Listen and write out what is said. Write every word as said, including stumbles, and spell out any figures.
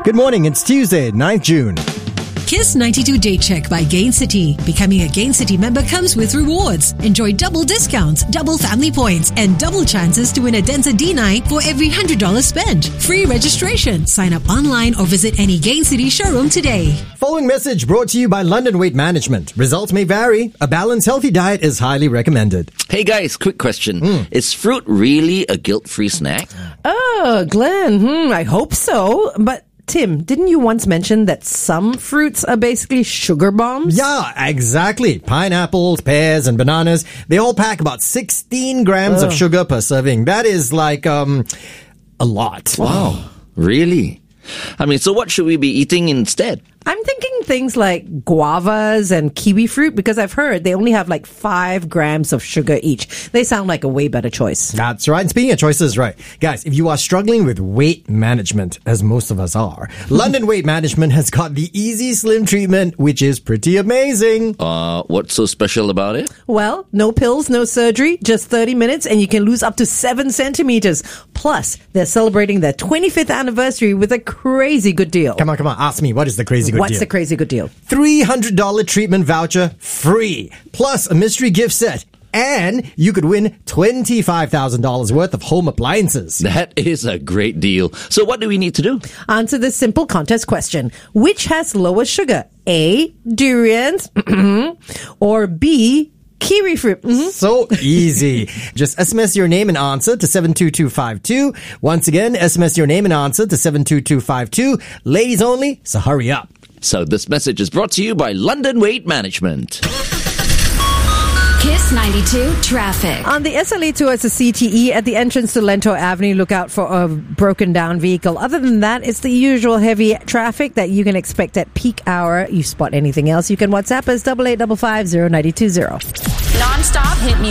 Good morning, it's Tuesday, ninth of June. Kiss ninety-two Day Check by Gain City. Becoming a Gain City member comes with rewards. Enjoy double discounts, double family points, and double chances to win a Denza D nine for every one hundred dollars spent. Free registration. Sign up online or visit any Gain City showroom today. Following message brought to you by London Weight Management. Results may vary. A balanced, healthy diet is highly recommended. Hey guys, quick question. Mm. Is fruit really a guilt-free snack? Oh, Glenn, hmm, I hope so. But Tim, didn't you once mention that some fruits are basically sugar bombs? Yeah, exactly. Pineapples, pears, and bananas, they all pack about sixteen grams Ugh. of sugar per serving. That is like, um, a lot. Wow. Really? I mean, so what should we be eating instead? I'm thinking things like guavas and kiwi fruit because I've heard they only have like five grams of sugar each. They sound like a way better choice. That's right. And speaking of choices, right. Guys, if you are struggling with weight management, as most of us are, London Weight Management has got the Easy Slim treatment, which is pretty amazing. Uh, what's so special about it? Well, no pills, no surgery, just thirty minutes and you can lose up to seven centimeters. Plus, they're celebrating their twenty-fifth anniversary with a crazy good deal. Come on, come on. Ask me, what is the crazy good What's deal? the crazy good deal? three hundred dollars treatment voucher free, plus a mystery gift set. And you could win twenty-five thousand dollars worth of home appliances. That is a great deal. So what do we need to do? Answer this simple contest question. Which has lower sugar? A, durians, or B, kiwi fruit? Mm-hmm. So easy. Just S M S your name and answer to seven two two five two. Once again, S M S your name and answer to seven two two five two. Ladies only, so hurry up. So this message is brought to you by London Weight Management. Kiss ninety-two traffic. On the S L E towards the C T E at the entrance to Lento Avenue, look out for a broken down vehicle. Other than that, it's the usual heavy traffic that you can expect at peak hour. You spot anything else, you can WhatsApp us double eight double five zero nine two zero. Non-stop hit music.